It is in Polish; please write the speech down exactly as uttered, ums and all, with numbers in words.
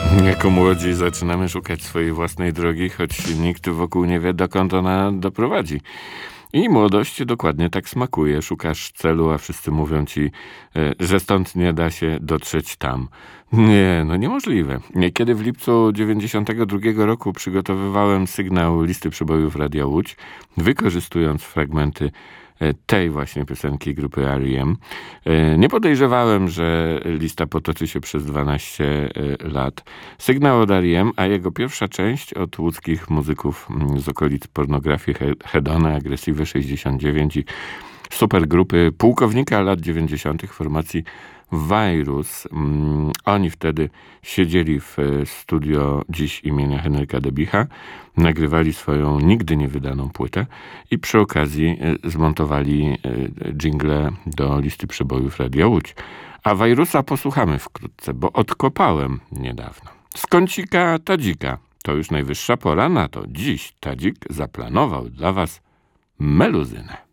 Jako młodzi zaczynamy szukać swojej własnej drogi, choć nikt wokół nie wie, dokąd ona doprowadzi. I młodość dokładnie tak smakuje. Szukasz celu, a wszyscy mówią ci, e, że stąd nie da się dotrzeć tam. Nie, no niemożliwe. Kiedy w lipcu dziewięćdziesiątego drugiego roku przygotowywałem sygnał listy przebojów Radia Łódź, wykorzystując fragmenty e, tej właśnie piosenki grupy R E M, e, nie podejrzewałem, że lista potoczy się przez dwanaście e, lat. Sygnał od R E M, a jego pierwsza część od łódzkich muzyków mm, z okolic pornografii He- Hedona, Agresywy sześćdziesiąt dziewięć i supergrupy pułkownika lat dziewięćdziesiątych formacji Virus. Mm, Oni wtedy siedzieli w e, studio dziś imienia Henryka Debicha, nagrywali swoją nigdy nie wydaną płytę i przy okazji e, zmontowali e, dżingle do listy przebojów Radia Łódź. A Virusa posłuchamy wkrótce, bo odkopałem niedawno. Z kącika Tadzika. To już najwyższa pora na to. Dziś Tadzik zaplanował dla was meluzynę.